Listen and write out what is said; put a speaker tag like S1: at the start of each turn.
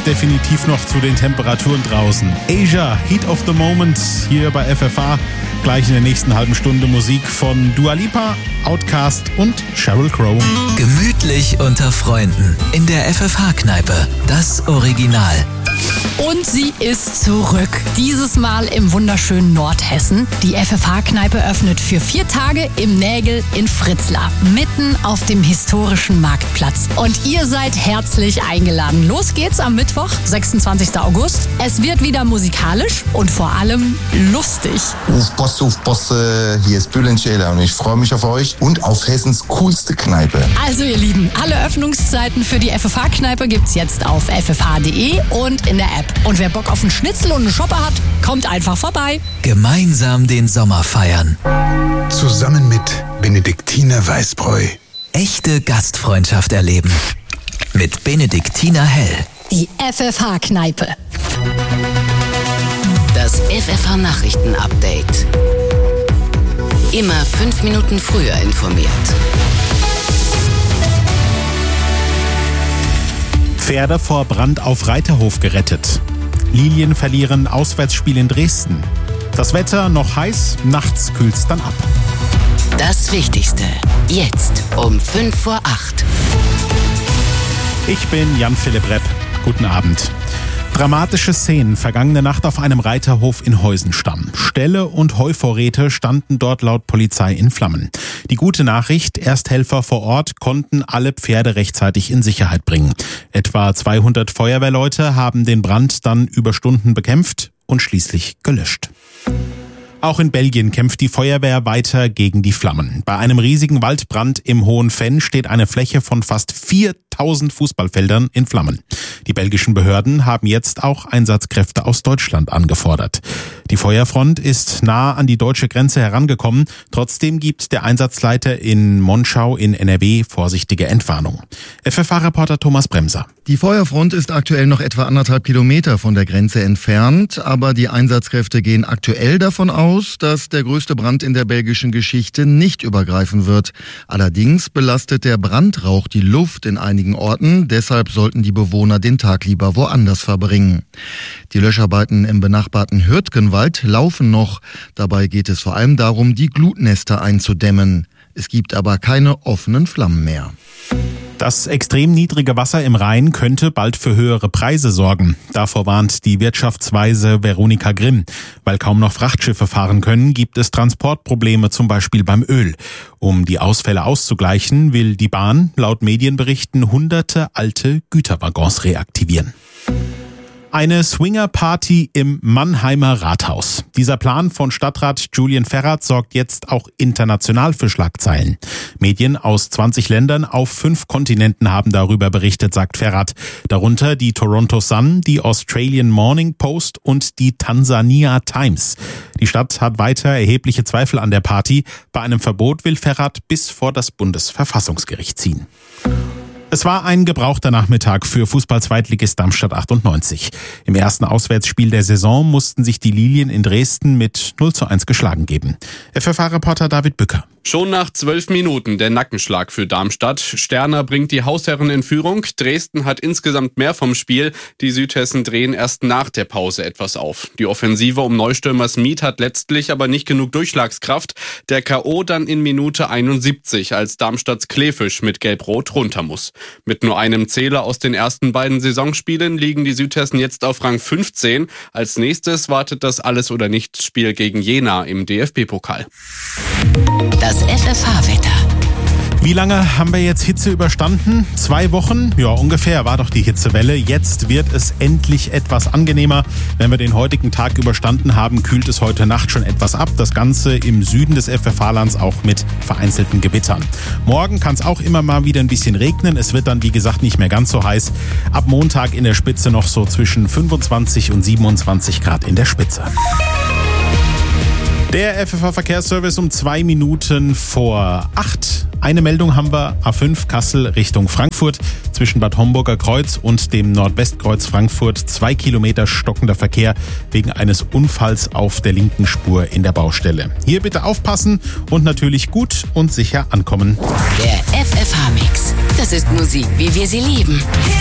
S1: definitiv noch zu den Temperaturen draußen. Asia, Heat of the Moment, hier bei FFH. Gleich in der nächsten halben Stunde Musik von Dua Lipa, Outkast und Sheryl Crow.
S2: Gemütlich unter Freunden in der FFH-Kneipe. Das Original.
S3: Und sie ist zurück. Dieses Mal im wunderschönen Nordhessen. Die FFH-Kneipe öffnet für 4 Tage im Nägel in Fritzlar, mitten auf dem historischen Marktplatz. Und ihr seid herzlich eingeladen. Los geht's am Mittwoch, 26. August. Es wird wieder musikalisch und vor allem lustig.
S4: Auf Bosse, hier ist Bülent Ceylan und ich freue mich auf euch und auf Hessens coolste Kneipe.
S3: Also ihr Lieben, alle Öffnungszeiten für die FFH-Kneipe gibt's jetzt auf ffh.de und in der App. Und wer Bock auf einen Schnitzel und einen Shopper hat, kommt einfach vorbei.
S2: Gemeinsam den Sommer feiern.
S5: Zusammen mit Benediktiner Weißbräu.
S2: Echte Gastfreundschaft erleben. Mit Benediktiner Hell.
S3: Die FFH-Kneipe.
S6: Das FFH-Nachrichten-Update. Immer 5 Minuten früher informiert.
S1: Pferde vor Brand auf Reiterhof gerettet. Lilien verlieren Auswärtsspiel in Dresden. Das Wetter noch heiß, nachts kühlt's dann ab.
S6: Das Wichtigste. Jetzt um 7:55.
S1: Ich bin Jan-Philipp Repp. Guten Abend. Dramatische Szenen vergangene Nacht auf einem Reiterhof in Heusenstamm. Ställe und Heuvorräte standen dort laut Polizei in Flammen. Die gute Nachricht, Ersthelfer vor Ort konnten alle Pferde rechtzeitig in Sicherheit bringen. Etwa 200 Feuerwehrleute haben den Brand dann über Stunden bekämpft und schließlich gelöscht. Auch in Belgien kämpft die Feuerwehr weiter gegen die Flammen. Bei einem riesigen Waldbrand im Hohen Venn steht eine Fläche von fast 4000 Fußballfeldern in Flammen. Die belgischen Behörden haben jetzt auch Einsatzkräfte aus Deutschland angefordert. Die Feuerfront ist nah an die deutsche Grenze herangekommen. Trotzdem gibt der Einsatzleiter in Monschau in NRW vorsichtige Entwarnung. FFH-Reporter Thomas Bremser.
S7: Die Feuerfront ist aktuell noch etwa 1,5 Kilometer von der Grenze entfernt, aber die Einsatzkräfte gehen aktuell davon aus, dass der größte Brand in der belgischen Geschichte nicht übergreifen wird. Allerdings belastet der Brandrauch die Luft in einigen Orten, deshalb sollten die Bewohner den Tag lieber woanders verbringen. Die Löscharbeiten im benachbarten Hürtgenwald laufen noch. Dabei geht es vor allem darum, die Glutnester einzudämmen. Es gibt aber keine offenen Flammen mehr.
S1: Das extrem niedrige Wasser im Rhein könnte bald für höhere Preise sorgen. Davor warnt die Wirtschaftsweise Veronika Grimm. Weil kaum noch Frachtschiffe fahren können, gibt es Transportprobleme, zum Beispiel beim Öl. Um die Ausfälle auszugleichen, will die Bahn laut Medienberichten hunderte alte Güterwaggons reaktivieren. Eine Swinger-Party im Mannheimer Rathaus. Dieser Plan von Stadtrat Julian Ferrat sorgt jetzt auch international für Schlagzeilen. Medien aus 20 Ländern auf 5 Kontinenten haben darüber berichtet, sagt Ferrat. Darunter die Toronto Sun, die Australian Morning Post und die Tansania Times. Die Stadt hat weiter erhebliche Zweifel an der Party. Bei einem Verbot will Ferrat bis vor das Bundesverfassungsgericht ziehen. Es war ein gebrauchter Nachmittag für Fußball-Zweitligist Darmstadt 98. Im ersten Auswärtsspiel der Saison mussten sich die Lilien in Dresden mit 0:1 geschlagen geben. FFH-Reporter David Bücker.
S8: Schon nach 12 Minuten der Nackenschlag für Darmstadt. Sterner bringt die Hausherren in Führung. Dresden hat insgesamt mehr vom Spiel. Die Südhessen drehen erst nach der Pause etwas auf. Die Offensive um Neustürmer Smith hat letztlich aber nicht genug Durchschlagskraft. Der K.O. dann in Minute 71, als Darmstadts Kleefisch mit Gelb-Rot runter muss. Mit nur einem Zähler aus den ersten beiden Saisonspielen liegen die Südhessen jetzt auf Rang 15. Als nächstes wartet das Alles-oder-nichts-Spiel gegen Jena im DFB-Pokal.
S6: Das FFH-Wetter.
S1: Wie lange haben wir jetzt Hitze überstanden? 2 Wochen? Ja, ungefähr war doch die Hitzewelle. Jetzt wird es endlich etwas angenehmer. Wenn wir den heutigen Tag überstanden haben, kühlt es heute Nacht schon etwas ab. Das Ganze im Süden des FFH-Lands auch mit vereinzelten Gewittern. Morgen kann es auch immer mal wieder ein bisschen regnen. Es wird dann, wie gesagt, nicht mehr ganz so heiß. Ab Montag in der Spitze noch so zwischen 25 und 27 Grad in der Spitze. Der FFH-Verkehrsservice um 2 Minuten vor 8. Eine Meldung haben wir, A5 Kassel Richtung Frankfurt. Zwischen Bad Homburger Kreuz und dem Nordwestkreuz Frankfurt 2 Kilometer stockender Verkehr wegen eines Unfalls auf der linken Spur in der Baustelle. Hier bitte aufpassen und natürlich gut und sicher ankommen.
S6: Der FFH-Mix. Das ist Musik, wie wir sie lieben.